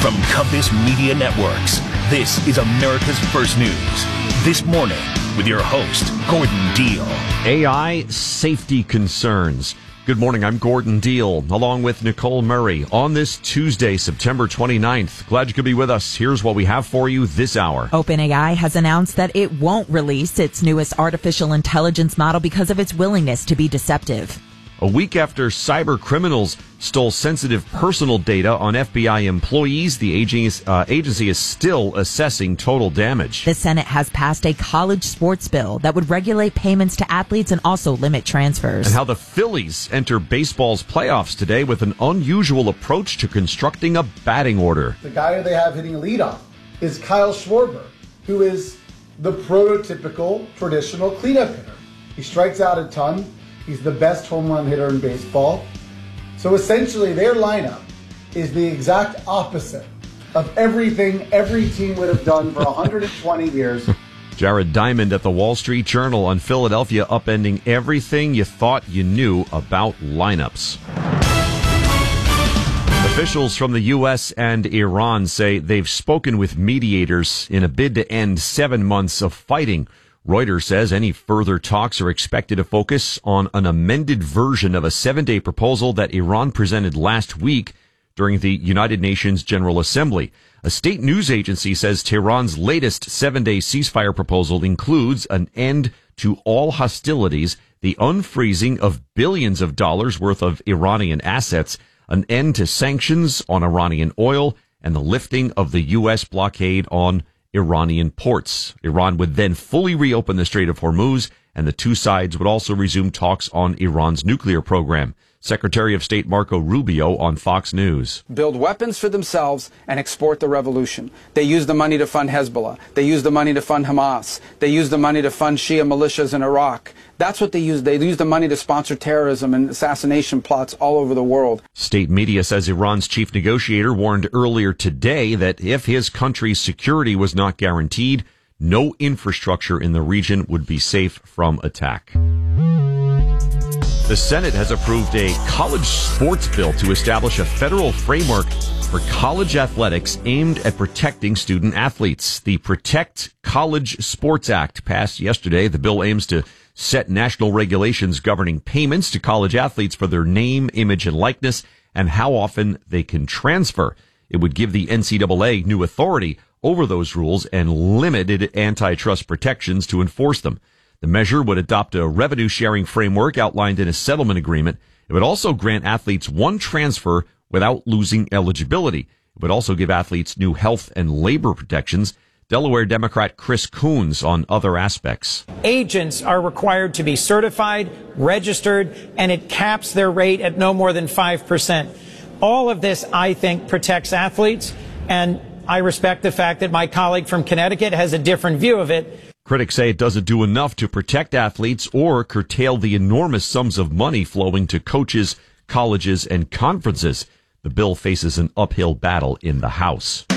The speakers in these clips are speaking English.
From Compass Media Networks, this is America's First News. This morning, with your host, Gordon Deal. AI safety concerns. Good morning, I'm Gordon Deal, along with Nicole Murray, on this Tuesday, September 29th. Glad you could be with us. Here's what we have for you this hour. OpenAI has announced that it won't release its newest artificial intelligence model because of its willingness to be deceptive. A week after cyber criminals stole sensitive personal data on FBI employees, the agency is still assessing total damage. The Senate has passed a college sports bill that would regulate payments to athletes and also limit transfers. And how the Phillies enter baseball's playoffs today with an unusual approach to constructing a batting order. The guy they have hitting leadoff is Kyle Schwarber, who is the prototypical traditional cleanup hitter. He strikes out a ton. He's the best home run hitter in baseball. So essentially, their lineup is the exact opposite of everything every team would have done for 120 years. Jared Diamond at the Wall Street Journal on Philadelphia upending everything you thought you knew about lineups. Officials from the U.S. and Iran say they've spoken with mediators in a bid to end 7 months of fighting. Reuters says any further talks are expected to focus on an amended version of a 7-day proposal that Iran presented last week during the United Nations General Assembly. A state news agency says Tehran's latest 7-day ceasefire proposal includes an end to all hostilities, the unfreezing of billions of dollars worth of Iranian assets, an end to sanctions on Iranian oil, and the lifting of the U.S. blockade on Iranian ports. Iran would then fully reopen the Strait of Hormuz, and the two sides would also resume talks on Iran's nuclear program. Secretary of State Marco Rubio on Fox News. Build weapons for themselves and export the revolution. They use the money to fund Hezbollah. They use the money to fund Hamas. They use the money to fund Shia militias in Iraq. That's what they use. They use the money to sponsor terrorism and assassination plots all over the world. State media says Iran's chief negotiator warned earlier today that if his country's security was not guaranteed, no infrastructure in the region would be safe from attack. The Senate has approved a college sports bill to establish a federal framework for college athletics aimed at protecting student athletes. The Protect College Sports Act passed yesterday. The bill aims to set national regulations governing payments to college athletes for their name, image, and likeness, and how often they can transfer. It would give the NCAA new authority over those rules and limited antitrust protections to enforce them. The measure would adopt a revenue-sharing framework outlined in a settlement agreement. It would also grant athletes one transfer without losing eligibility. It would also give athletes new health and labor protections. Delaware Democrat Chris Coons on other aspects. Agents are required to be certified, registered, and it caps their rate at no more than 5%. All of this, I think, protects athletes, and I respect the fact that my colleague from Connecticut has a different view of it. Critics say it doesn't do enough to protect athletes or curtail the enormous sums of money flowing to coaches, colleges, and conferences. The bill faces an uphill battle in the House.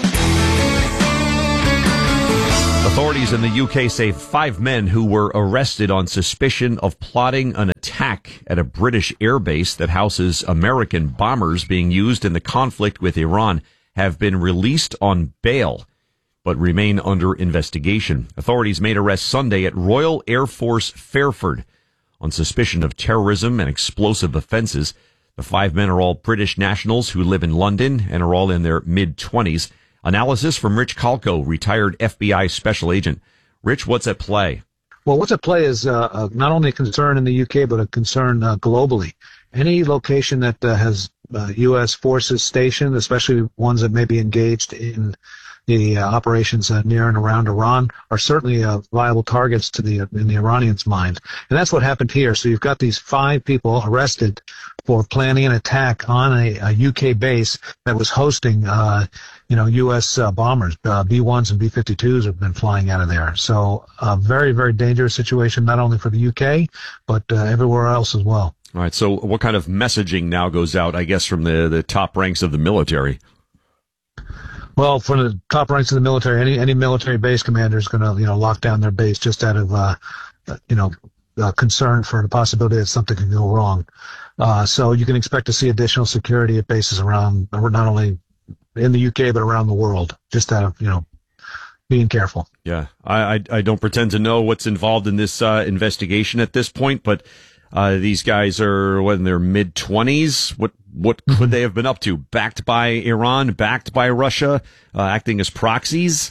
Authorities in the UK say 5 men who were arrested on suspicion of plotting an attack at a British airbase that houses American bombers being used in the conflict with Iran have been released on bail, but remain under investigation. Authorities made arrests Sunday at Royal Air Force Fairford on suspicion of terrorism and explosive offenses. The 5 men are all British nationals who live in London and are all in their mid-20s. Analysis from Rich Kalko, retired FBI special agent. Rich, what's at play? Well, what's at play is not only a concern in the UK, but a concern globally. Any location that has U.S. forces stationed, especially ones that may be engaged in the operations near and around Iran, are certainly viable targets to in the Iranians' mind. And that's what happened here. So you've got these 5 people arrested for planning an attack on a UK base that was hosting, U.S. bombers. B-1s and B-52s have been flying out of there. So a very, very dangerous situation, not only for the UK, but everywhere else as well. All right. So what kind of messaging now goes out, I guess, from the top ranks of the military? Well, from the top ranks of the military, any military base commander is going to, lock down their base just out of, concern for the possibility that something can go wrong. So you can expect to see additional security at bases around not only in the UK, but around the world. Just out of, being careful. Yeah, I don't pretend to know what's involved in this investigation at this point, but these guys are in their mid-20s. What could they have been up to? Backed by Iran, backed by Russia, acting as proxies?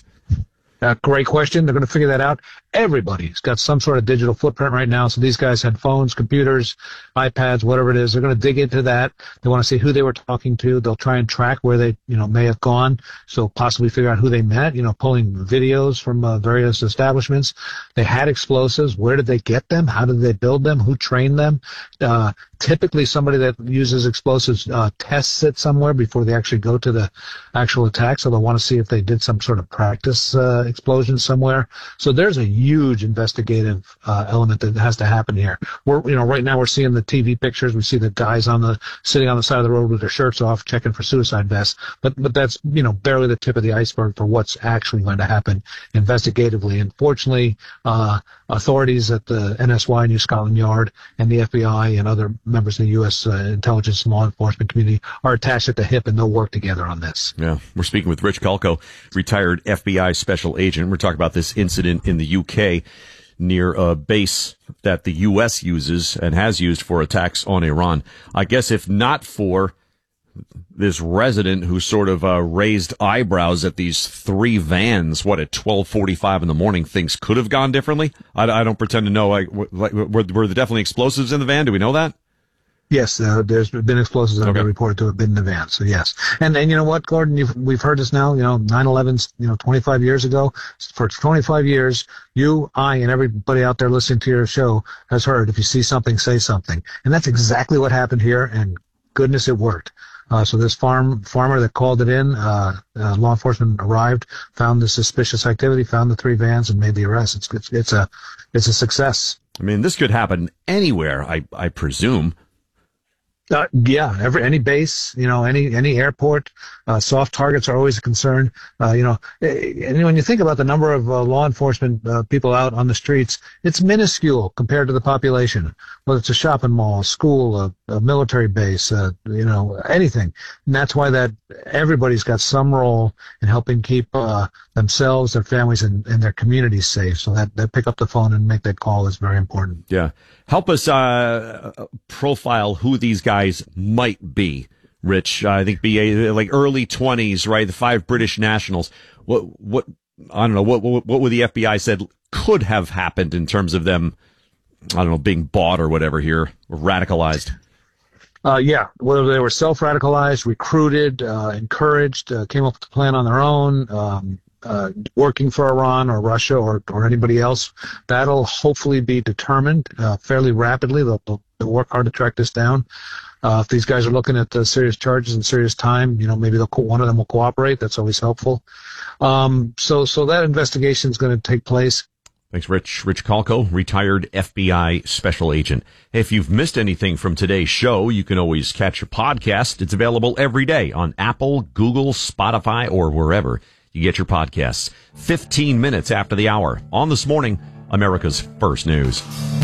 Great question. They're going to figure that out. Everybody's got some sort of digital footprint right now. So these guys had phones, computers, iPads, whatever it is. They're going to dig into that. They want to see who they were talking to. They'll try and track where they, may have gone. So possibly figure out who they met, pulling videos from various establishments. They had explosives. Where did they get them? How did they build them? Who trained them? Typically somebody that uses explosives tests it somewhere before they actually go to the actual attack. So they'll want to see if they did some sort of practice explosion somewhere. So there's a huge investigative element that has to happen here. Right now we're seeing the TV pictures. We see the guys sitting on the side of the road with their shirts off, checking for suicide vests. But that's barely the tip of the iceberg for what's actually going to happen investigatively. And fortunately, authorities at the NSY, New Scotland Yard, and the FBI and other members of the U.S. intelligence and law enforcement community are attached at the hip, and they'll work together on this. Yeah, we're speaking with Rich Kalko, retired FBI special agent. We're talking about this incident in the UK near a base that the U.S. uses and has used for attacks on Iran. I guess if not for this resident who sort of raised eyebrows at these three vans, at 12:45 in the morning, things could have gone differently. I don't pretend to know. Were there definitely explosives in the van? Do we know that? Yes, there's been explosives that have been reported to have been in the van. So yes, and you know what, Gordon, we've heard this now. 9/11's 25 years ago. For 25 years, you, I, and everybody out there listening to your show has heard, if you see something, say something, and that's exactly what happened here. And goodness, it worked. So this farmer that called it in, law enforcement arrived, found the suspicious activity, found the three vans, and made the arrest. It's a success. I mean, this could happen anywhere, I presume. Any base, any airport, soft targets are always a concern. And when you think about the number of law enforcement people out on the streets, it's minuscule compared to the population. Whether it's a shopping mall, a school, a military base, anything. And that's why that everybody's got some role in helping keep themselves, their families, and their communities safe. So that pick up the phone and make that call is very important. Yeah. Help us profile who these guys might be, Rich. I think like early 20s, right? The 5 British nationals. What I don't know. What would the FBI said could have happened in terms of them? I don't know, being bought or whatever here, or radicalized. Whether they were self-radicalized, recruited, encouraged, came up with the plan on their own. Working for Iran or Russia or anybody else, that'll hopefully be determined fairly rapidly. They'll work hard to track this down. If these guys are looking at serious charges and serious time, maybe one of them will cooperate. That's always helpful. So that investigation is going to take place. Thanks, Rich. Rich Kalko, retired FBI special agent. If you've missed anything from today's show, you can always catch your podcast. It's available every day on Apple, Google, Spotify, or wherever you get your podcasts. 15 minutes after the hour on This Morning, America's First News.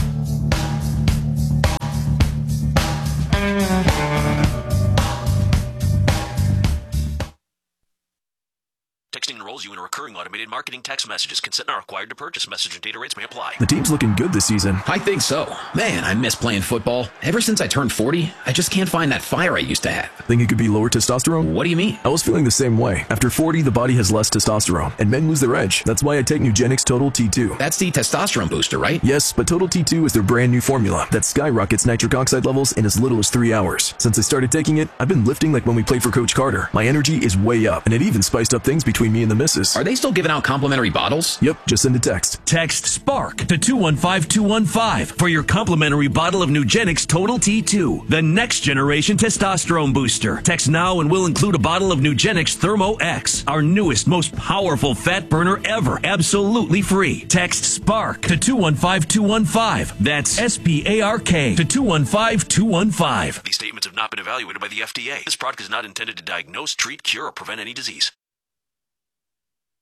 Texting enrolls you in a recurring automated marketing text messages. Consent not required to purchase. Message and data rates may apply. The team's looking good this season. I think so. Man, I miss playing football. Ever since I turned 40, I just can't find that fire I used to have. Think it could be lower testosterone? What do you mean? I was feeling the same way. After 40, the body has less testosterone, and men lose their edge. That's why I take Nugenix Total T2. That's the testosterone booster, right? Yes, but Total T2 is their brand new formula that skyrockets nitric oxide levels in as little as 3 hours. Since I started taking it, I've been lifting like when we played for Coach Carter. My energy is way up, and it even spiced up things between me and the missus. Are they still giving out complimentary bottles? Yep, just send a text. Text SPARK to 215-215 for your complimentary bottle of Nugenix Total T2, the next generation testosterone booster. Text now and we'll include a bottle of Nugenix Thermo X, our newest, most powerful fat burner ever, absolutely free. Text SPARK to 215-215. That's SPARK to 215-215. These statements have not been evaluated by the FDA. This product is not intended to diagnose, treat, cure, or prevent any disease.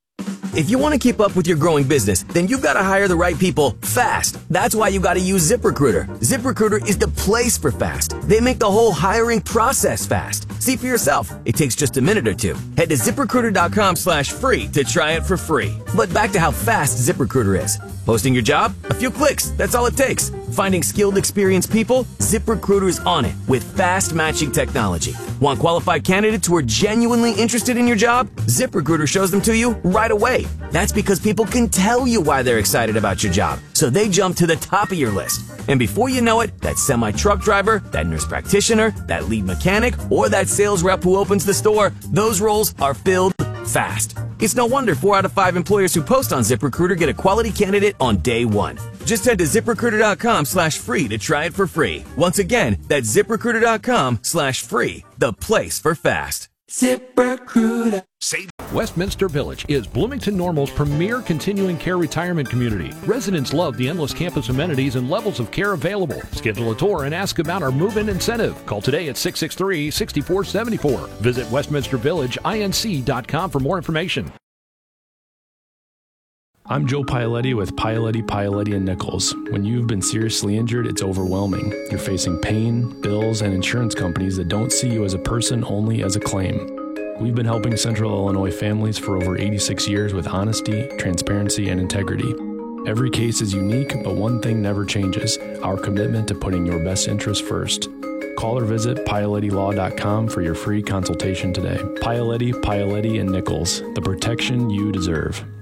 If you want to keep up with your growing business, then you've got to hire the right people fast. That's why you got to use ZipRecruiter. ZipRecruiter is the place for fast. They make the whole hiring process fast. See for yourself. It takes just a minute or two. Head to ZipRecruiter.com/free to try it for free. But back to how fast ZipRecruiter is. Posting your job? A few clicks. That's all it takes. Finding skilled, experienced people? ZipRecruiter is on it with fast matching technology. Want qualified candidates who are genuinely interested in your job? ZipRecruiter shows them to you right away. That's because people can tell you why they're excited about your job, so they jump to the top of your list. And before you know it, that semi-truck driver, that nurse practitioner, that lead mechanic, or that sales rep who opens the store, those roles are filled fast. It's no wonder 4 out of 5 employers who post on ZipRecruiter get a quality candidate on day one. Just head to ZipRecruiter.com/free to try it for free. Once again, that's ZipRecruiter.com/free, the place for fast. ZipRecruiter. Westminster Village is Bloomington Normal's premier continuing care retirement community. Residents love the endless campus amenities and levels of care available. Schedule a tour and ask about our move-in incentive. Call today at 663-6474. Visit westminstervillageinc.com for more information. I'm Joe Paoletti with Paoletti, Nichols. When you've been seriously injured, it's overwhelming. You're facing pain, bills, and insurance companies that don't see you as a person, only as a claim. We've been helping Central Illinois families for over 86 years with honesty, transparency, and integrity. Every case is unique, but one thing never changes: our commitment to putting your best interest first. Call or visit PaolettiLaw.com for your free consultation today. Paoletti, and Nichols, the protection you deserve.